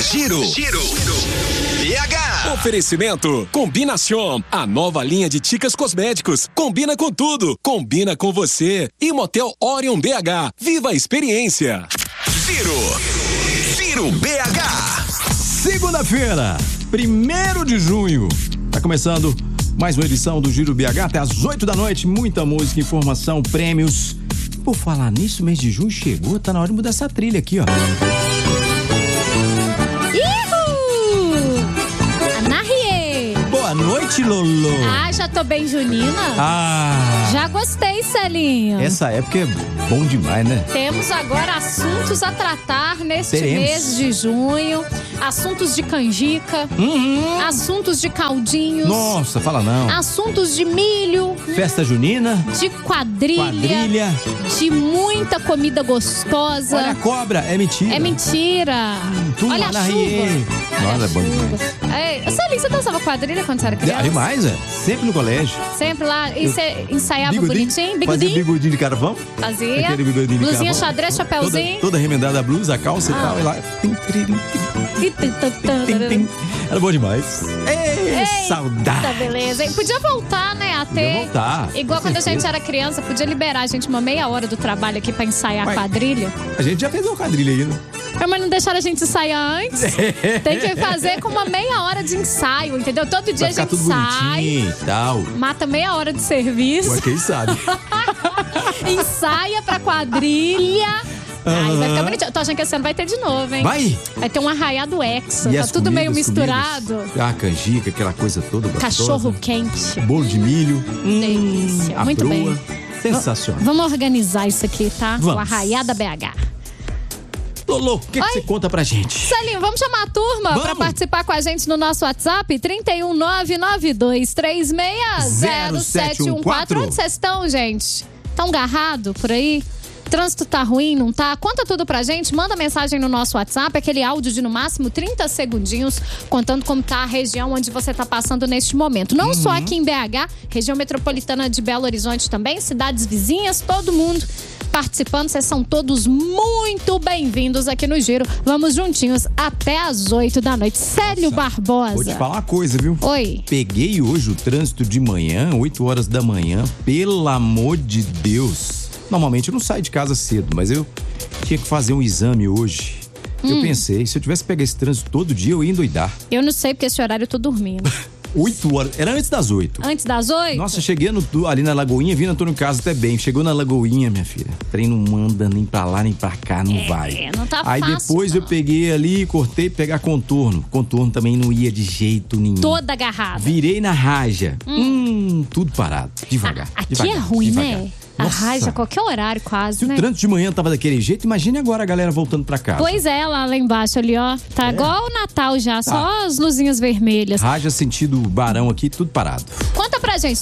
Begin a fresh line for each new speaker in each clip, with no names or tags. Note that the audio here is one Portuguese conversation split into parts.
Giro BH.
Oferecimento Combinação, a nova linha de Ticas Cosméticos. Combina com tudo, combina com você. E Motel Orion BH, viva a experiência.
Giro BH.
Segunda-feira, 1º de junho. Tá começando mais uma edição do Giro BH até às 8 da noite. Muita música, informação, prêmios. Por falar nisso, mês de junho chegou, tá na hora de mudar essa trilha aqui, ó. Boa noite, Lolo.
Já tô bem junina.
Já
gostei, Celinho.
Essa época é bom demais, né?
Temos agora assuntos a tratar neste mês de junho. Assuntos de canjica. Assuntos de caldinhos.
Nossa, fala não.
Assuntos de milho.
Festa junina.
De quadrilha. De muita comida gostosa.
Olha a cobra, é mentira.
É mentira. Olha a chuva.
Olha, é bom demais.
Celinho, você dançava quadrilha quando você era criança?
Demais, sempre no colégio.
Sempre lá. E você ensaiava bonitinho? Bigodinho?
Fazia bigodinho de carvão.
Fazia.
Aquele bigodinho de
blusinha
carvão.
Xadrez, chapéuzinho.
Toda remendada a blusa, a calça e tal. E lá. Era bom demais. Ei, saudade.
Tá, beleza. E podia voltar, né? A ter.
Podia voltar.
Igual quando a gente era criança, podia liberar a gente uma meia hora do trabalho aqui pra ensaiar a quadrilha.
A gente já fez uma quadrilha aí, né?
Mas não deixaram a gente ensaiar antes. Tem que fazer com uma meia hora de ensaio, entendeu? Todo dia a gente sai.
E tal.
Mata meia hora de serviço.
Mas quem sabe?
Ensaia pra quadrilha. Ai, vai ficar bonitinho. Tô achando que esse ano vai ter de novo, hein?
Vai
ter um arraiado Hexa.
E
Tá tudo meio
comidas?
misturado.
Canjica, aquela coisa toda gostosa.
Cachorro quente.
Bolo de milho.
Delícia. Muito
broa.
bem.
Sensacional.
Vamos organizar isso aqui, tá?
Vamos.
O Arraiada BH.
Lolo, o que você conta pra gente?
Celinho, vamos chamar a turma pra participar com a gente no nosso WhatsApp? 31992360714. Onde vocês estão, gente? Tão garrado por aí? Trânsito tá ruim, não tá? Conta tudo pra gente, manda mensagem no nosso WhatsApp, aquele áudio de no máximo 30 segundinhos, contando como tá a região onde você tá passando neste momento. Não só aqui em BH, região metropolitana de Belo Horizonte também, cidades vizinhas, todo mundo participando. Vocês são todos muito bem-vindos aqui no Giro. Vamos juntinhos até às 8 da noite. Célio Barbosa.
Vou te falar uma coisa, viu?
Oi.
Peguei hoje o trânsito de manhã, 8 horas da manhã. Pelo amor de Deus. Normalmente eu não saio de casa cedo, mas eu tinha que fazer um exame hoje. Eu pensei, se eu tivesse pego esse trânsito todo dia, eu ia endoidar.
Eu não sei, porque esse horário eu tô dormindo.
8 horas, era antes das 8.
Antes das 8?
Nossa, cheguei ali na Lagoinha, vi Antônio Carlos até bem. Chegou na Lagoinha, minha filha. O trem não manda nem pra lá, nem pra cá, não vai.
Não tá
Aí
fácil,
depois
não.
eu peguei ali, cortei, pegar contorno. Contorno também não ia de jeito nenhum.
Toda agarrada.
Virei na raja. Tudo parado. Devagar.
Aqui
devagar,
é ruim,
devagar.
né?
Nossa.
A raja a qualquer horário quase,
Se
né?
o trânsito de manhã tava daquele jeito, imagine agora a galera voltando pra casa.
Pois é, lá embaixo ali, ó. Tá igual o Natal já, só as luzinhas vermelhas.
Raja sentido Barão aqui, tudo parado.
Conta pra gente,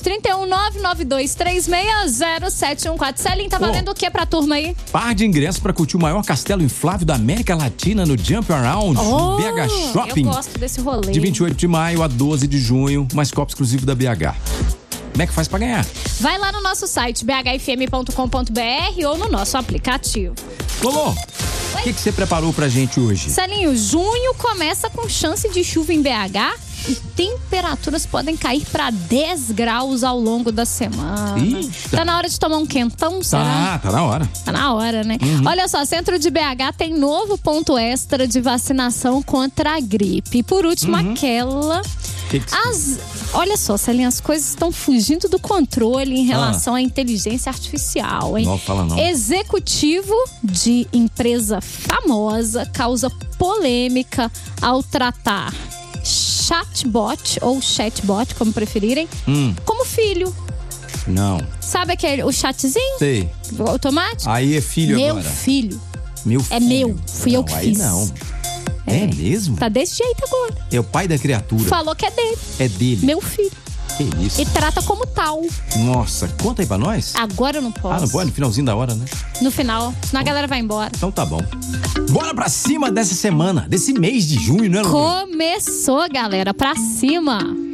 31992360714. Celinho, tá valendo o que pra turma aí?
Par de ingressos pra curtir o maior castelo inflável da América Latina no Jump Around, no BH Shopping.
Eu gosto desse rolê.
De 28 de maio a 12 de junho, mais copo exclusivo da BH. Como é que faz pra ganhar?
Vai lá no nosso site bhfm.com.br ou no nosso aplicativo.
Lolo, o que você preparou pra gente hoje?
Celinho, junho começa com chance de chuva em BH e temperaturas podem cair pra 10 graus ao longo da semana.
Eita.
Tá na hora de tomar um quentão, será?
Tá na hora.
Tá na hora, né? Olha só, Centro de BH tem novo ponto extra de vacinação contra a gripe. E por último, aquela... Olha só, Celinha, as coisas estão fugindo do controle em relação à inteligência artificial, hein?
Não fala não.
Executivo de empresa famosa causa polêmica ao tratar chatbot, ou chatbot, como preferirem, como filho.
Não.
Sabe o chatzinho?
Sei.
Automático?
Aí é filho
Meu
agora.
filho.
Meu filho.
É meu. Fui eu que
aí
fiz.
Não. É mesmo?
Tá desse jeito agora.
É o pai da criatura.
Falou que é dele.
É dele.
Meu filho.
Que isso?
E trata como tal.
Nossa, conta aí pra nós.
Agora eu não posso.
Não pode? No finalzinho da hora, né?
No final. Senão a galera vai embora.
Então tá bom. Bora pra cima dessa semana, desse mês de junho, né, Lu?
Começou, galera. Pra cima.